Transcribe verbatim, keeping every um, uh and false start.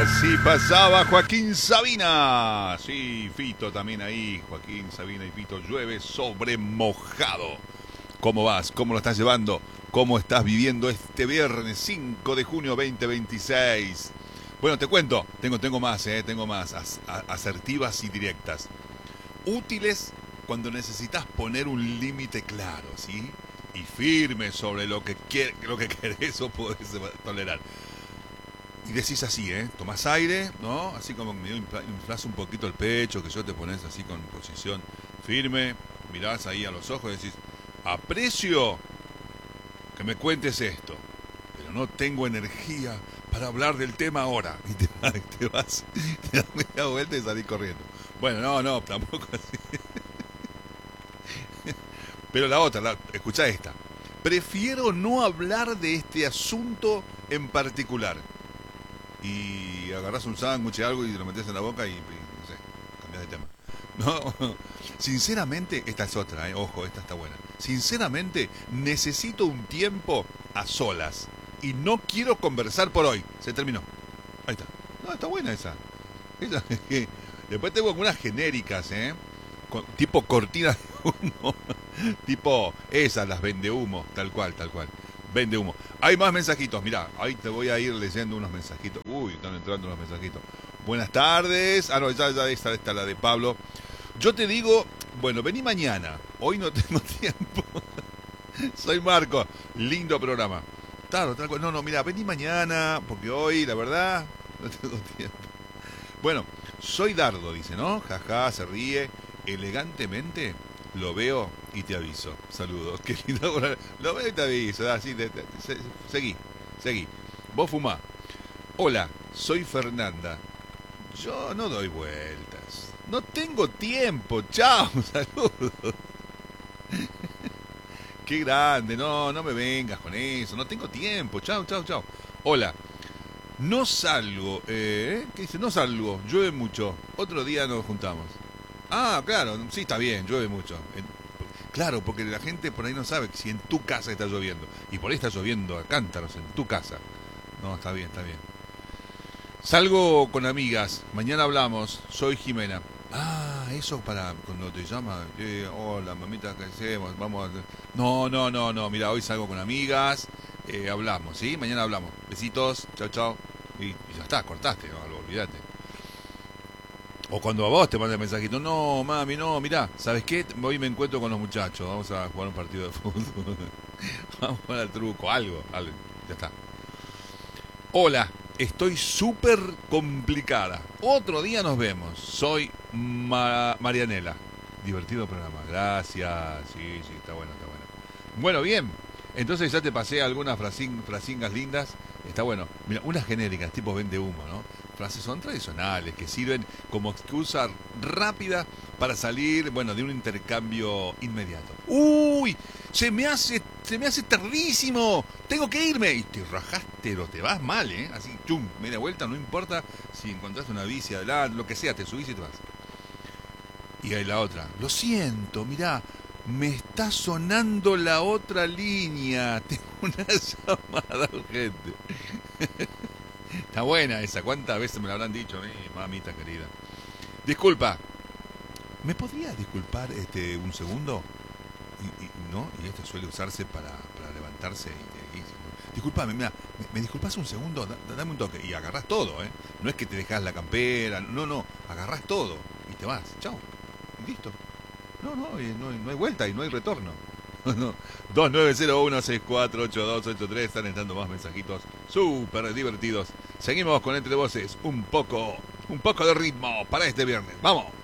Así pasaba Joaquín Sabina. Sí, Fito también ahí. Joaquín Sabina y Fito. Llueve sobre mojado. ¿Cómo vas? ¿Cómo lo estás llevando? ¿Cómo estás viviendo este viernes cinco de junio veinte veintiséis? Bueno, te cuento. Tengo, tengo más, eh, tengo más. As, a, asertivas y directas. Útiles cuando necesitas poner un límite claro, ¿sí? Y firme sobre lo que, quiere, lo que querés o podés tolerar. Y decís así, ¿eh? Tomás aire, ¿no? Así como medio inflas un poquito el pecho, que yo te pones así con posición firme, mirás ahí a los ojos y decís, aprecio que me cuentes esto, pero no tengo energía para hablar del tema ahora. Y te, te vas, te das media vuelta y salís corriendo. Bueno, no, no, tampoco así. Pero la otra, la, escuchá esta. Prefiero no hablar de este asunto en particular. Y agarrás un sándwich y algo y lo metés en la boca y, y no sé, cambiás de tema. No, sinceramente, esta es otra, eh, ojo, esta está buena. Sinceramente, necesito un tiempo a solas y no quiero conversar por hoy. Se terminó. Ahí está. No, está buena esa. esa Después tengo algunas genéricas, ¿eh? Con, tipo cortina de humo. Tipo esas, las vende humo, tal cual, tal cual. Vende humo. Hay más mensajitos, mirá, ahí te voy a ir leyendo unos mensajitos. Uy, están entrando unos mensajitos. Buenas tardes. Ah, no, ya, ya esta está la de Pablo. Yo te digo, bueno, vení mañana. Hoy no tengo tiempo. Soy Marco. Lindo programa. Claro, tal cual. No, no, mirá, vení mañana, porque hoy, la verdad, no tengo tiempo. Bueno, soy Dardo, dice, ¿no? Jaja, se ríe. Elegantemente lo veo y te aviso. Saludos. Qué lindo. Lo veo y te aviso. Así, te, te, te, seguí, seguí. Vos fumá. Hola, soy Fernanda. Yo no doy vueltas. No tengo tiempo. Chao, saludos. Qué grande. No, no me vengas con eso. No tengo tiempo. Chao, chao, chao. Hola. No salgo. ¿Eh? ¿Qué dice? No salgo. Llueve mucho. Otro día nos juntamos. Ah, claro, sí, está bien, llueve mucho. Claro, porque la gente por ahí no sabe si en tu casa está lloviendo. Y por ahí está lloviendo a cántaros en tu casa. No, está bien, está bien. Salgo con amigas, mañana hablamos, soy Jimena. Ah, eso para cuando te llama, eh, hola mamita, ¿qué hacemos? Vamos a... No, no, no, no, mira, hoy salgo con amigas, eh, hablamos, ¿sí? Mañana hablamos. Besitos, chao, chao. Y, y ya está, cortaste, no, olvídate. O cuando a vos te mandan mensajito, no, mami, no, mirá, ¿sabes qué? Hoy me encuentro con los muchachos, vamos a jugar un partido de fútbol. Vamos a jugar al truco, algo, algo, ya está. Hola, estoy súper complicada. Otro día nos vemos. Soy Ma- Marianela. Divertido programa, gracias. Sí, sí, está bueno, está bueno. Bueno, bien, entonces ya te pasé algunas frasing, frasingas lindas. Está bueno. Mira, unas genéricas, tipo vende humo, ¿no? Frases son tradicionales, que sirven como excusa rápida para salir, bueno, de un intercambio inmediato. ¡Uy! Se me hace, se me hace tardísimo. Tengo que irme. Y te rajaste, o te vas mal, ¿eh? Así, chum, media vuelta, no importa si encontraste una bici adelante, lo que sea, te subís y te vas. Y hay la otra. Lo siento, mirá, me está sonando la otra línea. Tengo una llamada urgente. Está buena esa. ¿Cuántas veces me lo habrán dicho? Eh, mamita querida. Disculpa. ¿Me podrías disculpar este un segundo? Y, y, ¿no? Y esto suele usarse para, para levantarse. Y, y, disculpame, mira, ¿me, ¿me disculpas un segundo? Da, dame un toque. Y agarrás todo, ¿eh? No es que te dejas la campera. No, no. Agarrás todo. Y te vas. Chao. Y listo. No, no, y no, no hay vuelta y no hay retorno. No. dos nueve cero uno seis cuatro ocho dos ocho tres. Están entrando más mensajitos súper divertidos. Seguimos con Entre Voces. Un poco, un poco de ritmo para este viernes. ¡Vamos!